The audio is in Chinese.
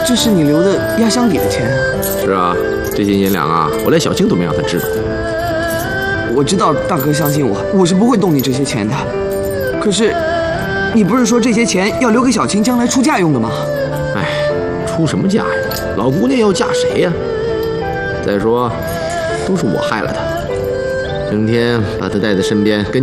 这是你留的压箱底的钱啊。 是啊，这些银两啊，我连小青都没让他知道。 我知道大哥相信我，我是不会动你这些钱的。可是，你不是说这些钱要留给小青将来出嫁用的吗？ 哎，出什么嫁呀？老姑娘要嫁谁呀？再说，都是我害了她，整天把她带在身边，跟